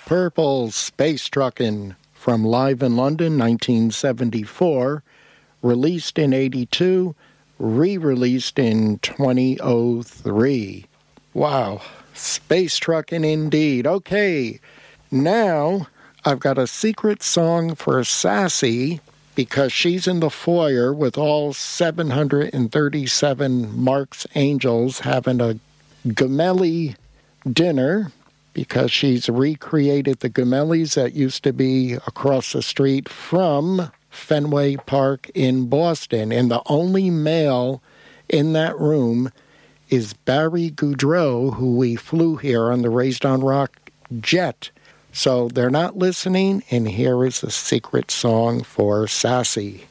Purple, Space Truckin' from Live in London, 1974, released in 82, re-released in 2003. Wow, Space Truckin' indeed. Okay, now I've got a secret song for Sassy because she's in the foyer with all 737 Mark's Angels having a Gemelli dinner, because she's recreated the Gemellis that used to be across the street from Fenway Park in Boston. And the only male in that room is Barry Goudreau, who we flew here on the Raised on Rock jet. So they're not listening, and here is a secret song for Sassy.